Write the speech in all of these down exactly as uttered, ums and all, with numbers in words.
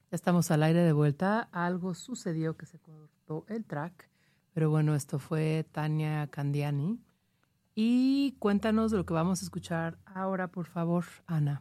Ya estamos al aire de vuelta. Algo sucedió que se cortó el track, pero bueno, esto fue Tania Candiani. Y cuéntanos de lo que vamos a escuchar ahora, por favor, Ana.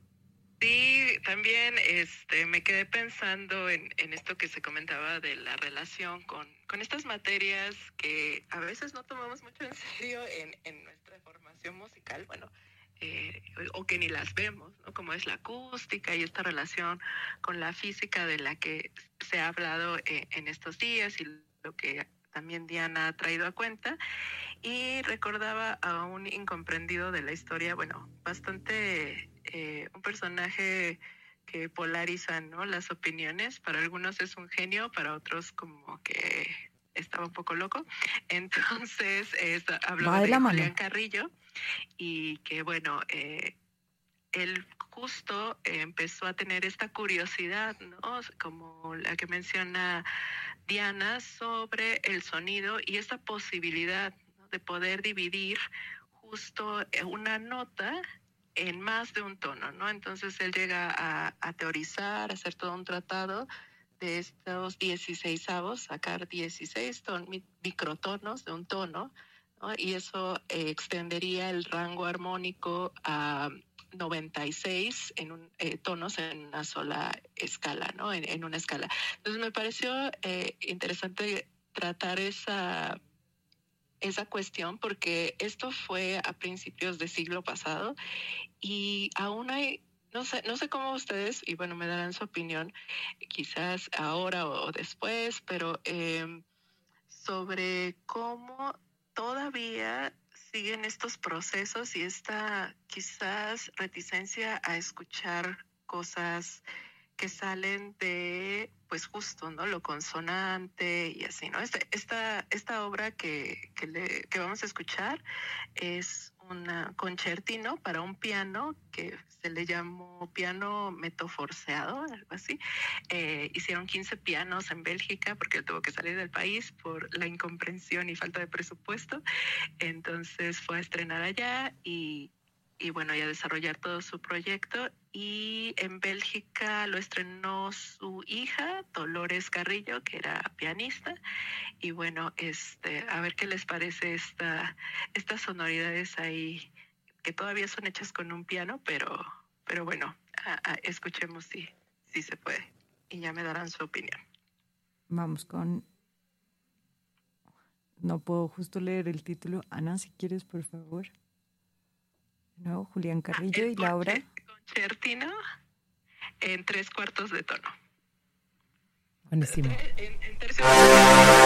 Sí, también este, me quedé pensando en, en esto que se comentaba de la relación con, con estas materias que a veces no tomamos mucho en serio en, en nuestra formación musical, bueno, eh, o que ni las vemos, ¿no? Como es la acústica y esta relación con la física de la que se ha hablado eh, en estos días y lo que también Diana ha traído a cuenta. Y recordaba a un incomprendido de la historia, bueno, bastante, eh, un personaje que polariza, ¿no?, las opiniones. Para algunos es un genio, para otros como que estaba un poco loco. Entonces, es, hablaba de Julián Carrillo y que, bueno, eh, él justo eh, empezó a tener esta curiosidad, ¿no?, como la que menciona Diana, sobre el sonido y esta posibilidad, ¿no?, de poder dividir justo una nota en más de un tono, ¿no? Entonces él llega a, a teorizar, a hacer todo un tratado de estos dieciseisavos, sacar dieciséis ton, microtonos de un tono, ¿no? Y eso eh, extendería el rango armónico a noventa y seis en un, eh, tonos en una sola escala, ¿no? En, en una escala. Entonces me pareció eh, interesante tratar esa, esa cuestión porque esto fue a principios del siglo pasado y aún hay, no sé, no sé cómo ustedes, y bueno, me darán su opinión, quizás ahora o, o después, pero eh, sobre cómo todavía siguen estos procesos y esta quizás reticencia a escuchar cosas que salen de, pues justo, ¿no?, lo consonante y así, ¿no? Esta, esta, esta obra que, que, le, que vamos a escuchar es un concertino para un piano que se le llamó piano metoforceado, algo así. Eh, hicieron quince pianos en Bélgica porque él tuvo que salir del país por la incomprensión y falta de presupuesto. Entonces fue a estrenar allá y, y bueno, y a desarrollar todo su proyecto. Y en Bélgica lo estrenó su hija, Dolores Carrillo, que era pianista. Y bueno, este, a ver qué les parece esta, estas sonoridades ahí, que todavía son hechas con un piano, pero, pero bueno, a, a, escuchemos si, si se puede. Y ya me darán su opinión. Vamos con... No puedo justo leer el título. Ana, si quieres, por favor. No, Julián Carrillo ah, y la obra. Concertino en tres cuartos de tono. Buenísimo. En, en tercio